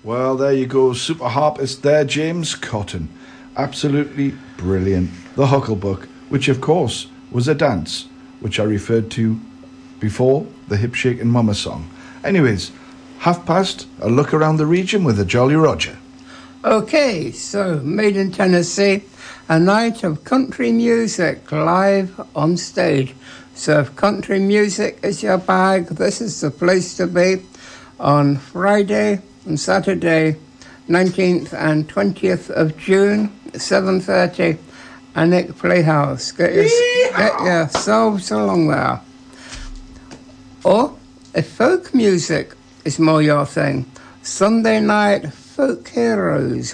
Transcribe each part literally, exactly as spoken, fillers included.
Well, there you go, super harpist there, James Cotton. Absolutely brilliant. The Hucklebuck, which of course was a dance, which I referred to before, the Hip Shakin' Mama song. Anyways, half past, a look around the region with a Jolly Roger. Okay, so Made in Tennessee, a night of country music live on stage. So if country music is your bag, this is the place to be on Friday and Saturday, nineteenth and twentieth of June, seven thirty, Annick Playhouse. Get, your, get yourselves along there. Or, if folk music is more your thing, Sunday night Folk Heroes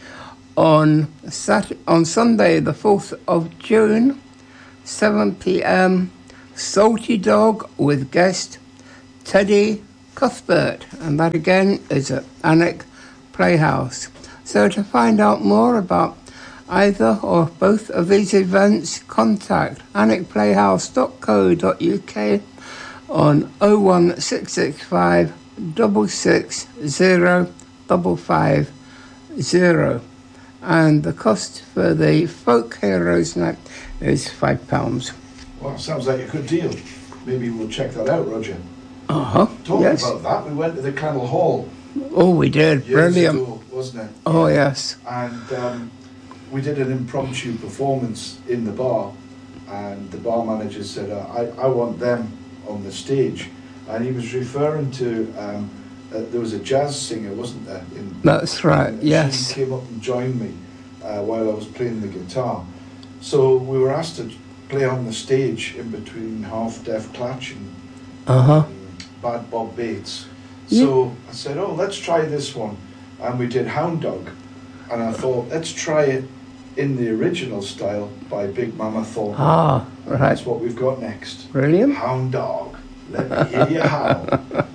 on Sat- on Sunday the fourth of June, seven p.m, Salty Dog with guest Teddy Cuthbert, and that again is at Annick Playhouse. So to find out more about either or both of these events, contact annick playhouse dot co dot uk on oh one six six five six six zero five five zero, and the cost for the Folk Heroes night is five pounds. Well, sounds like a good deal. Maybe we'll check that out, Roger. Uh-huh. Talking yes. about that, we went to the Cannell Hall. Oh, we did. Years Brilliant. ago, wasn't it? Oh, yes. And um, we did an impromptu performance in the bar, and the bar manager said, uh, I, I want them on the stage. And he was referring to, um, uh, there was a jazz singer, wasn't there? In, That's right, and yes. She came up and joined me uh, while I was playing the guitar. So we were asked to play on the stage in between Half Deaf Clutch and Uh-huh. um, Bad Bob Bates. So yeah. I said, oh, let's try this one. And we did Hound Dog. And I thought, let's try it in the original style by Big Mama Thornton. Ah, right. And that's what we've got next. Brilliant. Hound Dog. Let me hear you howl.